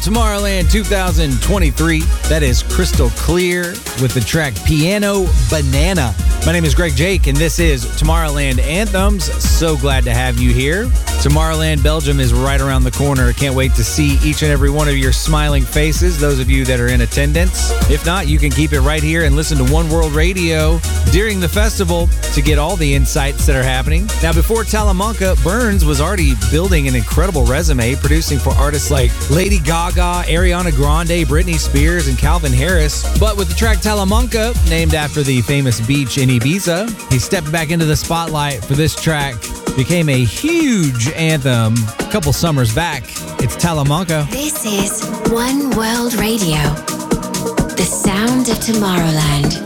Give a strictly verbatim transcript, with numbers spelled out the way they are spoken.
Tomorrowland two thousand twenty-three. That is Crystal Clear with the track Piano Banana. My name is Greg Jake, and this is Tomorrowland Anthems. So glad to have you here. Tomorrowland Belgium is right around the corner. Can't wait to see each and every one of your smiling faces, those of you that are in attendance. If not, you can keep it right here and listen to One World Radio during the festival to get all the insights that are happening. Now, before Talamanca, Burns was already building an incredible resume, producing for artists like Lady Gaga, Ariana Grande, Britney Spears, and Calvin Harris. But with the track Talamanca, named after the famous beach in Ibiza, he stepped back into the spotlight for this track. Became a huge anthem a couple summers back. It's Talamanca. This is One World Radio, the sound of Tomorrowland.